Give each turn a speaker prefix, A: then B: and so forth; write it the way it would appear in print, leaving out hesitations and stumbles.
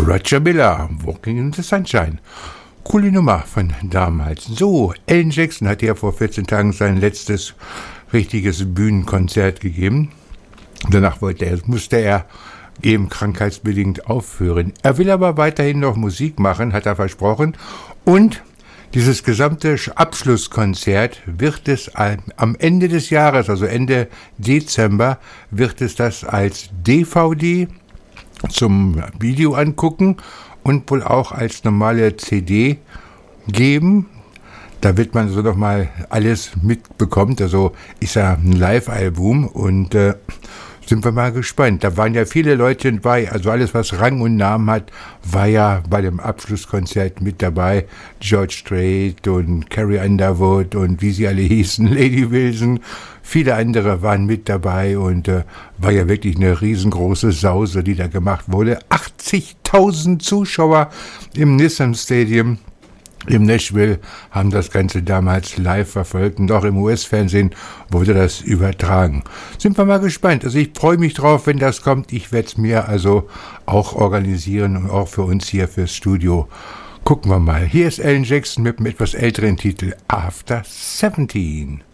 A: Roger Miller, Walking in the Sunshine. Coole Nummer von damals. So, Alan Jackson hat ja vor 14 Tagen sein letztes richtiges Bühnenkonzert gegeben. Danach musste er eben krankheitsbedingt aufhören. Er will aber weiterhin noch Musik machen, hat er versprochen. Und dieses gesamte Abschlusskonzert wird es am Ende des Jahres, also Ende Dezember, wird es das als DVD zum Video angucken und wohl auch als normale CD geben. Da wird man so nochmal alles mitbekommen. Also ist ja ein Live-Album und sind wir mal gespannt. Da waren ja viele Leute bei, also alles, was Rang und Namen hat, war ja bei dem Abschlusskonzert mit dabei. George Strait und Carrie Underwood und wie sie alle hießen, Lady Wilson. Viele andere waren mit dabei und war ja wirklich eine riesengroße Sause, die da gemacht wurde. 80.000 Zuschauer im Nissan Stadium im Nashville haben das Ganze damals live verfolgt und auch im US-Fernsehen wurde das übertragen. Sind wir mal gespannt. Also ich freue mich drauf, wenn das kommt. Ich werde es mir also auch organisieren und auch für uns hier fürs Studio. Gucken wir mal. Hier ist Alan Jackson mit einem etwas älteren Titel After 17.